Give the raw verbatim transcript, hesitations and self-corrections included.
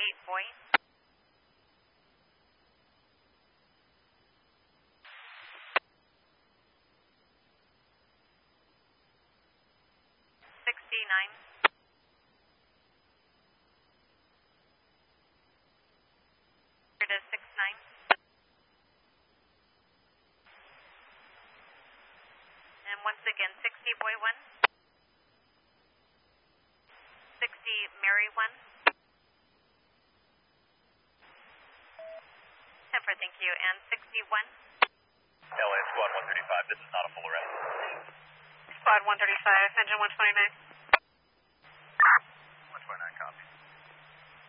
eight boy. sixty-nine. Here it is, six nine. And once again, sixty boy one. sixty Mary one. Temper, thank you. And sixty-one. L A Squad one thirty-five, this is not a full arrest. Squad one thirty-five, engine one twenty-nine.